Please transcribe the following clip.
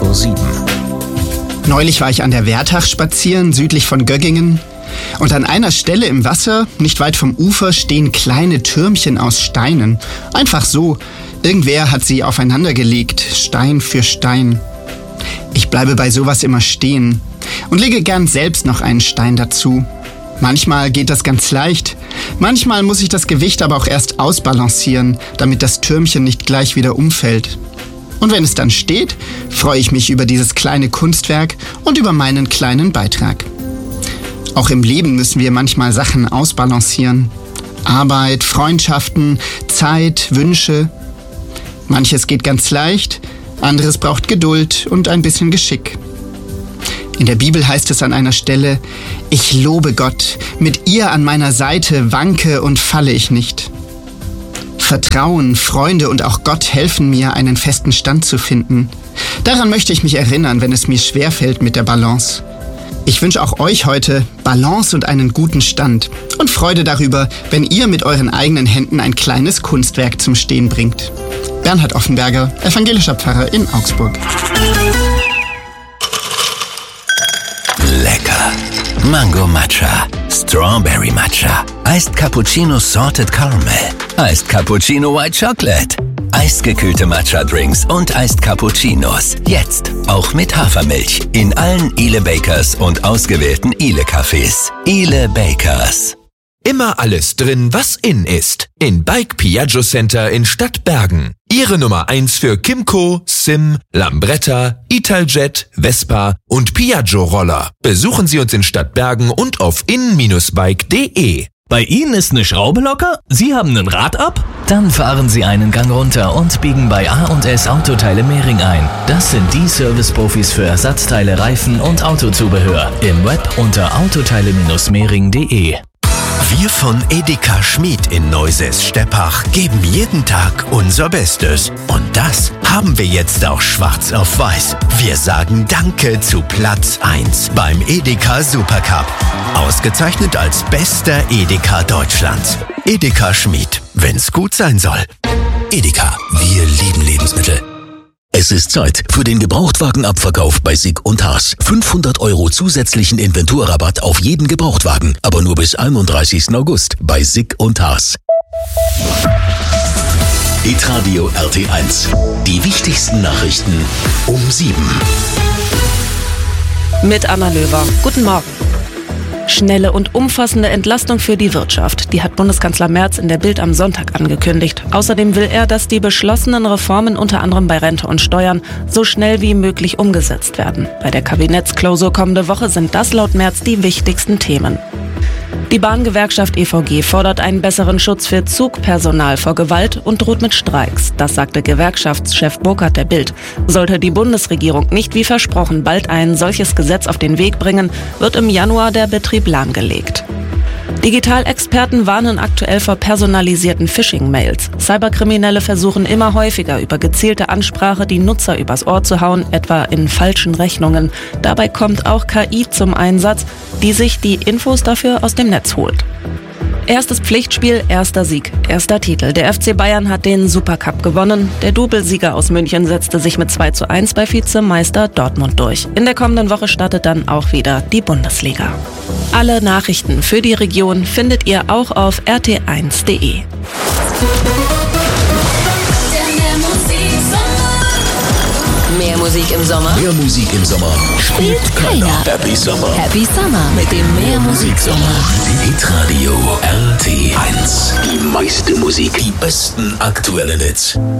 vor 7. Neulich war ich an der Wertach spazieren, südlich von Göggingen. Und an einer Stelle im Wasser, nicht weit vom Ufer, stehen kleine Türmchen aus Steinen. Einfach so. Irgendwer hat sie aufeinander gelegt, Stein für Stein. Ich bleibe bei sowas immer stehen und lege gern selbst noch einen Stein dazu. Manchmal geht das ganz leicht. Manchmal muss ich das Gewicht aber auch erst ausbalancieren, damit das Türmchen nicht gleich wieder umfällt. Und wenn es dann steht, freue ich mich über dieses kleine Kunstwerk und über meinen kleinen Beitrag. Auch im Leben müssen wir manchmal Sachen ausbalancieren. Arbeit, Freundschaften, Zeit, Wünsche. Manches geht ganz leicht, anderes braucht Geduld und ein bisschen Geschick. In der Bibel heißt es an einer Stelle: Ich lobe Gott, mit ihr an meiner Seite wanke und falle ich nicht. Vertrauen, Freunde und auch Gott helfen mir, einen festen Stand zu finden. Daran möchte ich mich erinnern, wenn es mir schwerfällt mit der Balance. Ich wünsche auch euch heute Balance und einen guten Stand und Freude darüber, wenn ihr mit euren eigenen Händen ein kleines Kunstwerk zum Stehen bringt. Bernhard Offenberger, evangelischer Pfarrer in Augsburg. Lecker. Mango Matcha, Strawberry Matcha, Iced Cappuccino Salted Caramel, Iced Cappuccino White Chocolate, eisgekühlte Matcha-Drinks und Iced Cappuccinos. Jetzt auch mit Hafermilch in allen Ile Bakers und ausgewählten Ile Cafés. Ile Bakers. Immer alles drin, was in ist. In Bike Piaggio Center in Stadtbergen. Ihre Nummer 1 für Kymco, Sim, Lambretta, Italjet, Vespa und Piaggio Roller. Besuchen Sie uns in Stadtbergen und auf in-bike.de. Bei Ihnen ist eine Schraube locker? Sie haben ein Rad ab? Dann fahren Sie einen Gang runter und biegen bei A&S Autoteile Mehring ein. Das sind die Service-Profis für Ersatzteile, Reifen und Autozubehör. Im Web unter autoteile-mehring.de. Wir von Edeka Schmid in Neusäß-Steppach geben jeden Tag unser Bestes. Und das haben wir jetzt auch schwarz auf weiß. Wir sagen Danke zu Platz 1 beim Edeka Supercup. Ausgezeichnet als bester Edeka Deutschlands. Edeka Schmid, wenn's gut sein soll. Edeka, wir lieben Lebensmittel. Es ist Zeit für den Gebrauchtwagenabverkauf bei Sig und Haas. 500 € zusätzlichen Inventurrabatt auf jeden Gebrauchtwagen, aber nur bis 31. August bei Sig und Haas. Hitradio RT1. Die wichtigsten Nachrichten um 7. Mit Anna Löwer. Guten Morgen. Schnelle und umfassende Entlastung für die Wirtschaft. Die hat Bundeskanzler Merz in der Bild am Sonntag angekündigt. Außerdem will er, dass die beschlossenen Reformen unter anderem bei Rente und Steuern so schnell wie möglich umgesetzt werden. Bei der Kabinettsklausur kommende Woche sind das laut Merz die wichtigsten Themen. Die Bahngewerkschaft EVG fordert einen besseren Schutz für Zugpersonal vor Gewalt und droht mit Streiks. Das sagte Gewerkschaftschef Burkhardt der Bild. Sollte die Bundesregierung nicht wie versprochen bald ein solches Gesetz auf den Weg bringen, wird im Januar der Betrieb lahmgelegt. Digitalexperten warnen aktuell vor personalisierten Phishing-Mails. Cyberkriminelle versuchen immer häufiger über gezielte Ansprache die Nutzer übers Ohr zu hauen, etwa in falschen Rechnungen. Dabei kommt auch KI zum Einsatz, die sich die Infos dafür aus dem Netz holt. Erstes Pflichtspiel, erster Sieg, erster Titel. Der FC Bayern hat den Supercup gewonnen. Der Doublesieger aus München setzte sich mit 2:1 bei Vizemeister Dortmund durch. In der kommenden Woche startet dann auch wieder die Bundesliga. Alle Nachrichten für die Region findet ihr auch auf rt1.de. Mehr Musik im Sommer? Mehr Musik im Sommer spielt keiner. Happy Summer. Happy Summer mit dem Mehr Musik Sommer. Hitradio RT1. Die meiste Musik. Die besten aktuellen Hits.